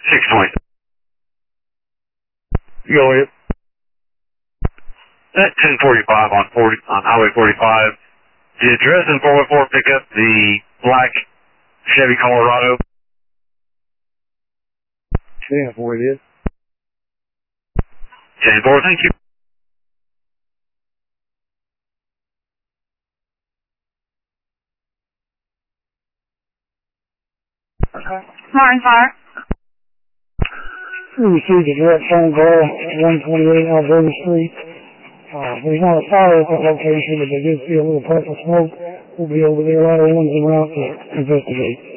620. Go ahead. At 1045 on Highway 45. Did Dresden 414 pick up the black Chevy Colorado? 10-4 it is. 10-4, thank you. Martin Fire. We received a direct phone call at 128 Alberta Street. There's not a fire at that location, but there did see a little puff of smoke. We'll be over there right away and around to investigate.